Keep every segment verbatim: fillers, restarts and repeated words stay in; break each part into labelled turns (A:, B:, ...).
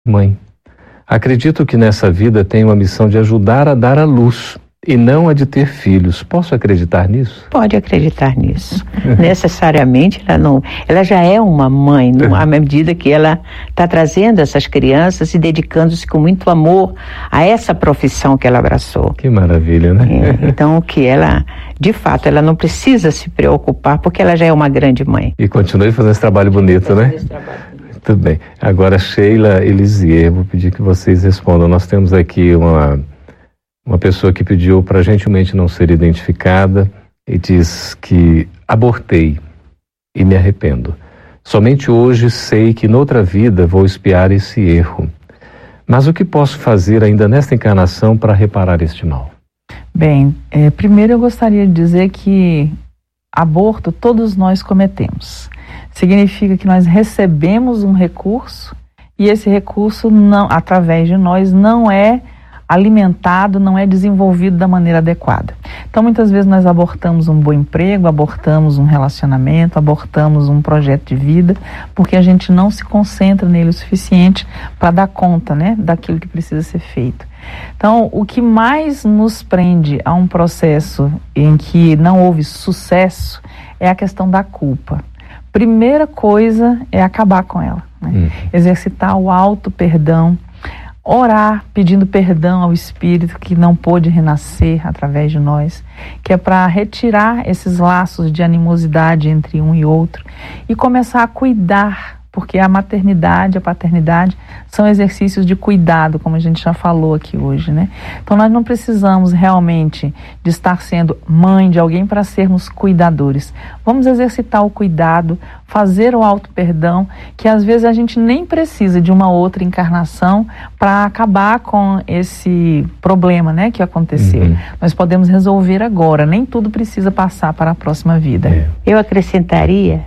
A: Mãe. Acredito que nessa vida tenho a missão de ajudar a dar à luz e não a de ter filhos. Posso acreditar nisso?
B: Pode acreditar nisso. Necessariamente ela não, ela já é uma mãe, no, à medida que ela está trazendo essas crianças e dedicando-se com muito amor a essa profissão que ela abraçou.
A: Que maravilha, né?
B: É, então que ela, de fato, ela não precisa se preocupar porque ela já é uma grande mãe.
A: E continue fazendo esse trabalho bonito, né? Esse trabalho. Muito bem. Agora, Sheila Elisier, vou pedir que vocês respondam. Nós temos aqui uma, uma pessoa que pediu para gentilmente não ser identificada e diz que abortei e me arrependo. Somente hoje sei que noutra vida vou expiar esse erro. Mas o que posso fazer ainda nesta encarnação para reparar este mal?
C: Bem, é, primeiro eu gostaria de dizer que aborto todos nós cometemos. Significa que nós recebemos um recurso e esse recurso, não, através de nós, não é alimentado, não é desenvolvido da maneira adequada. Então, muitas vezes nós abortamos um bom emprego, abortamos um relacionamento, abortamos um projeto de vida, porque a gente não se concentra nele o suficiente para dar conta, né, daquilo que precisa ser feito. Então, o que mais nos prende a um processo em que não houve sucesso é a questão da culpa. Primeira coisa é acabar com ela, né? Hum. Exercitar o auto-perdão, orar pedindo perdão ao Espírito que não pôde renascer através de nós, que é para retirar esses laços de animosidade entre um e outro e começar a cuidar, porque a maternidade, a paternidade são exercícios de cuidado, como a gente já falou aqui hoje, né? Então nós não precisamos realmente de estar sendo mãe de alguém para sermos cuidadores. Vamos exercitar o cuidado, fazer o auto-perdão, que às vezes a gente nem precisa de uma outra encarnação para acabar com esse problema, né, que aconteceu. Uhum. Nós podemos resolver agora, nem tudo precisa passar para a próxima vida.
B: É. Eu acrescentaria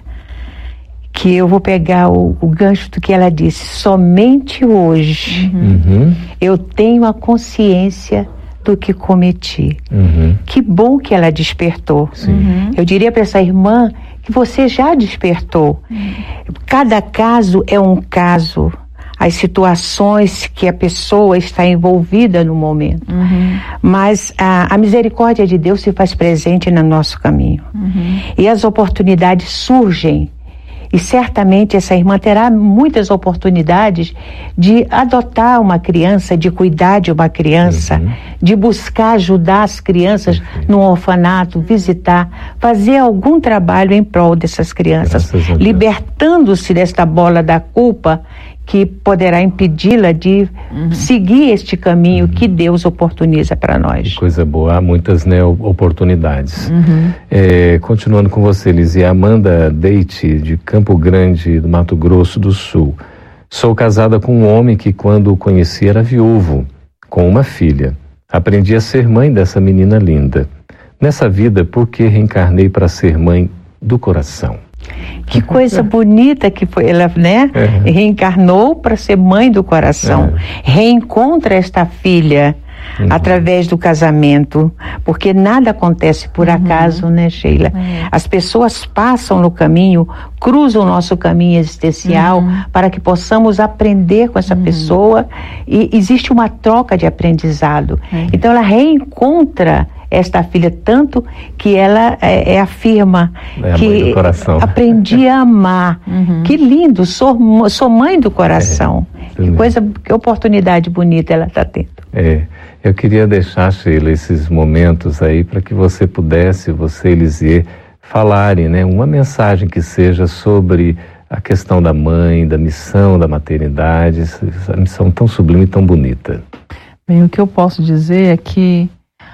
B: que eu vou pegar o, o gancho do que ela disse, somente hoje uhum. eu tenho a consciência do que cometi. Uhum. Que bom que ela despertou. Uhum. Eu diria para essa irmã que você já despertou. Uhum. Cada caso é um caso. As situações que a pessoa está envolvida no momento. Uhum. Mas a, a misericórdia de Deus se faz presente no nosso caminho. Uhum. E as oportunidades surgem. E certamente essa irmã terá muitas oportunidades de adotar uma criança, de cuidar de uma criança, uhum. de buscar ajudar as crianças uhum. no orfanato, visitar, fazer algum trabalho em prol dessas crianças, libertando-se desta bola da culpa que poderá impedi-la de uhum. seguir este caminho uhum. que Deus oportuniza para nós.
A: Que coisa boa, há muitas, né, oportunidades.
C: Uhum.
A: É, continuando com você, Lizzie, Amanda Deite, de Campo Grande, do Mato Grosso do Sul. Sou casada com um homem que, quando o conheci, era viúvo, com uma filha. Aprendi a ser mãe dessa menina linda. Nessa vida, por que reencarnei para ser mãe do coração?
B: Que coisa bonita que foi, ela, né? É. Reencarnou para ser mãe do coração. É. Reencontra esta filha uhum. através do casamento, porque nada acontece por uhum. acaso, né, Sheila? É. As pessoas passam no caminho, cruzam o nosso caminho existencial uhum. para que possamos aprender com essa uhum. pessoa e existe uma troca de aprendizado. Uhum. Então ela reencontra esta filha tanto que ela é, é, afirma é que aprendi a amar. Uhum. Que lindo, sou, sou mãe do coração. É, que coisa, que oportunidade bonita ela está tendo.
A: É, eu queria deixar, Sheila, esses momentos aí para que você pudesse, você, Elisier, falarem, né, uma mensagem que seja sobre a questão da mãe, da missão da maternidade, essa missão tão sublime e tão bonita.
C: Bem, o que eu posso dizer é que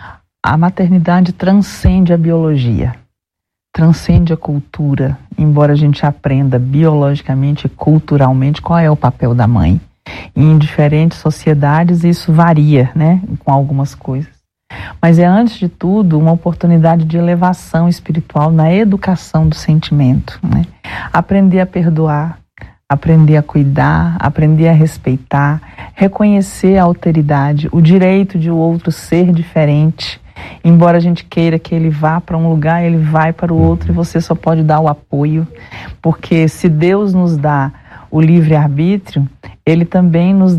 C: a maternidade transcende a biologia, transcende a cultura, embora a gente aprenda biologicamente e culturalmente qual é o papel da mãe. E em diferentes sociedades isso varia, né, com algumas coisas. Mas é, antes de tudo, uma oportunidade de elevação espiritual na educação do sentimento, né? Aprender a perdoar, aprender a cuidar, aprender a respeitar, reconhecer a alteridade, o direito de o outro ser diferente. Embora a gente queira que ele vá para um lugar, ele vai para o outro e você só pode dar o apoio, porque se Deus nos dá o livre-arbítrio, ele também nos